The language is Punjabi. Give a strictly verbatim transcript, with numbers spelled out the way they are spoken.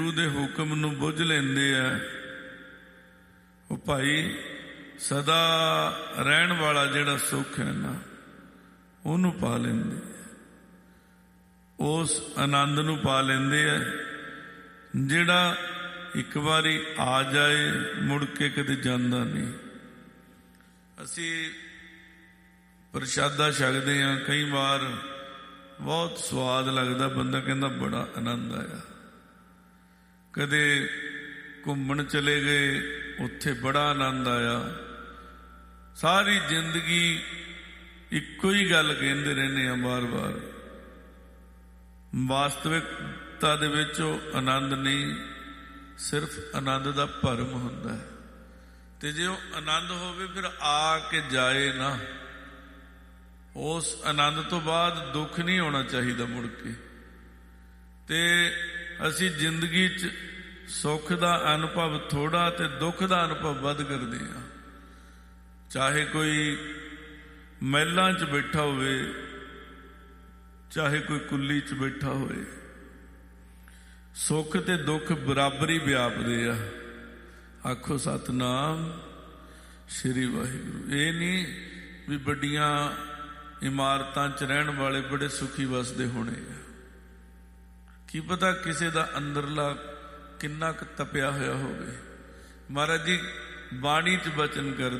ਗੁਰੂ ਦੇ ਹੁਕਮ ਨੂੰ ਬੁੱਝ ਲੈਂਦੇ ਆ, ਉਹ ਭਾਈ ਸਦਾ ਰਹਿਣ ਵਾਲਾ ਜਿਹੜਾ ਸੁੱਖ ਹੈ ਨਾ ਉਹਨੂੰ ਪਾ ਲੈਂਦੇ, ਉਸ ਆਨੰਦ ਨੂੰ ਪਾ ਲੈਂਦੇ ਆ ਜਿਹੜਾ ਇੱਕ ਵਾਰੀ ਆ ਜਾਏ ਮੁੜ ਕੇ ਕਦੇ ਜਾਂਦਾ ਨਹੀਂ। ਅਸੀਂ ਪ੍ਰਸ਼ਾਦਾ ਛਕਦੇ ਹਾਂ, ਕਈ ਵਾਰ ਬਹੁਤ ਸਵਾਦ ਲੱਗਦਾ, ਬੰਦਾ ਕਹਿੰਦਾ ਬੜਾ ਆਨੰਦ ਆਇਆ। ਕਦੇ ਘੁੰਮਣ ਚਲੇ ਗਏ, ਉੱਥੇ ਬੜਾ ਆਨੰਦ ਆਇਆ। ਸਾਰੀ ਜ਼ਿੰਦਗੀ ਇੱਕੋ ਹੀ ਗੱਲ ਕਹਿੰਦੇ ਰਹਿੰਦੇ ਆ ਬਾਰ-ਬਾਰ। ਵਾਸਤਵਿਕਤਾ ਦੇ ਵਿੱਚ ਉਹ ਆਨੰਦ ਨਹੀਂ, ਸਿਰਫ ਆਨੰਦ ਦਾ ਭਰਮ ਹੁੰਦਾ ਹੈ। ਤੇ ਜੇ ਉਹ ਆਨੰਦ ਹੋਵੇ ਫਿਰ ਆ ਕੇ ਜਾਏ ਨਾ, ਉਸ ਆਨੰਦ ਤੋਂ ਬਾਅਦ ਦੁੱਖ ਨਹੀਂ ਹੋਣਾ ਚਾਹੀਦਾ ਮੁੜ ਕੇ। ਤੇ ਅਸੀਂ ਜ਼ਿੰਦਗੀ 'ਚ ਸੁੱਖ ਦਾ ਅਨੁਭਵ ਥੋੜ੍ਹਾ ਤੇ ਦੁੱਖ ਦਾ ਅਨੁਭਵ ਵੱਧ ਕਰਦੇ ਹਾਂ। ਚਾਹੇ ਕੋਈ ਮਹਿਲਾਂ 'ਚ ਬੈਠਾ ਹੋਵੇ, ਚਾਹੇ ਕੋਈ ਕੁੱਲੀ 'ਚ ਬੈਠਾ ਹੋਵੇ, ਸੁੱਖ ਤੇ ਦੁੱਖ ਬਰਾਬਰੀ ਵਿਆਪਦੇ ਆ। ਆਖੋ ਸਤਿਨਾਮ ਸ਼੍ਰੀ ਵਾਹਿਗੁਰੂ। ਇਹ ਨਹੀਂ ਵੀ ਵੱਡੀਆਂ ਇਮਾਰਤਾਂ 'ਚ ਰਹਿਣ ਵਾਲੇ ਬੜੇ ਸੁਖੀ ਵਸਦੇ ਹੋਣੇ ਆ। ਕੀ ਪਤਾ ਕਿਸੇ ਦਾ ਅੰਦਰਲਾ ਕਿੰਨਾ ਕੁ ਤਪਿਆ ਹੋਇਆ ਹੋਵੇ। ਮਹਾਰਾਜ ਜੀ ਬਾਣੀ 'ਚ ਬਚਨ ਕਰਦੇ